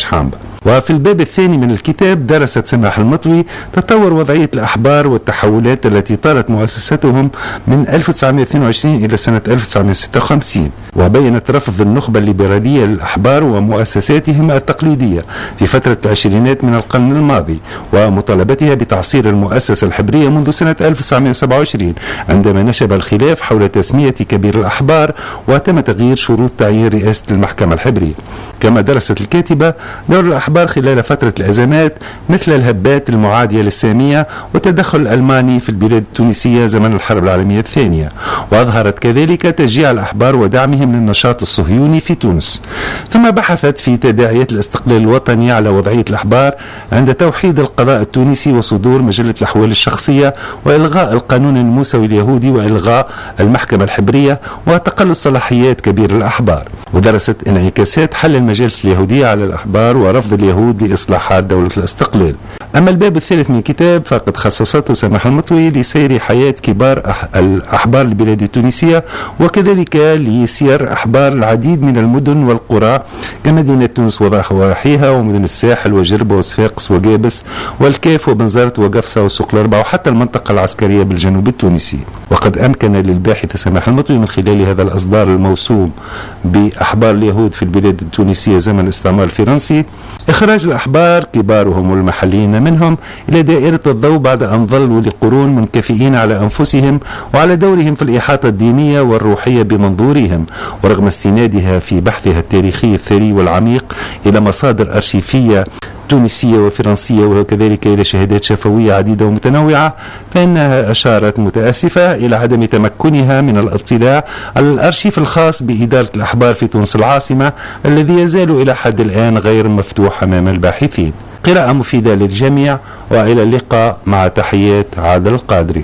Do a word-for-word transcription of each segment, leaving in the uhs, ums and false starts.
حامبا. وفي الباب الثاني من الكتاب درست سماح المطوي تطور وضعية الأحبار والتحولات التي طالت مؤسستهم من ألف وتسعمائة واثنين وعشرين إلى سنة ألف وتسعمائة وستة وخمسين، وبينت رفض النخبة الليبرالية للأحبار ومؤسساتهم التقليدية في فترة العشرينات من القرن الماضي، ومطالبتها بتعصير المؤسسة الحبرية منذ سنة ألف وتسعمائة وسبعة وعشرين عندما نشب الخلاف حول تسمية كبير الأحبار وتم تغيير شروط تعيين رئاسة المحكمة الحبرية. كما درست الكاتبة دور الأحبار خلال فترة الأزمات مثل الهبات المعادية للسامية والتدخل الألماني في البلاد التونسية زمن الحرب العالمية الثانية، وأظهرت كذلك تشجيع الأحبار ودعمهم للنشاط الصهيوني في تونس. ثم بحثت في تداعيات الاستقلال الوطني على وضعية الأحبار عند توحيد القضاء التونسي وصدور مجلة الأحوال الشخصية وإلغاء القانون الموسوي اليهودي وإلغاء المحكمة الحبرية وتقلص صلاحيات كبير الأحبار. ودرست انعكاسات حل المجالس اليهودية على الأحبار ورفض اليهود لإصلاحات دولة الاستقلال. أما الباب الثالث من الكتاب فقد خصصته سماح المطوي لسير حياة كبار الأحبار البلاد التونسية، وكذلك لسير أحبار العديد من المدن والقرى كمدينة تونس وضواحيها ومدن الساحل وجربة وصفاقس وجابس والكاف وبنزرت وقفصة وسوق الأربعة وحتى المنطقة العسكرية بالجنوب التونسي. وقد أمكن للباحث سماح المطوي من خلال هذا الأصدار الموسوم بأحبار اليهود في البلاد التونسية زمن الاستعمار الفرنسي إخراج الأحبار كبارهم والمحليين منهم إلى دائرة الضوء بعد أن ظلوا لقرون منكفئين على أنفسهم وعلى دورهم في الإحاطة الدينية والروحية بمنظورهم، ورغم استنادها في بحثها التاريخي الثري والعميق إلى مصادر أرشيفية تونسية وفرنسية وكذلك إلى شهادات شفوية عديدة ومتنوعة، فإنها أشارت متأسفة إلى عدم تمكنها من الاطلاع على الأرشيف الخاص بإدارة الأحبار في تونس العاصمة الذي يزال إلى حد الآن غير مفتوح أمام الباحثين. قراءة مفيدة للجميع، وإلى اللقاء مع تحيات عادل القادري.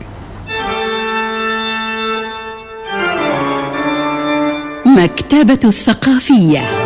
مكتبة الثقافية.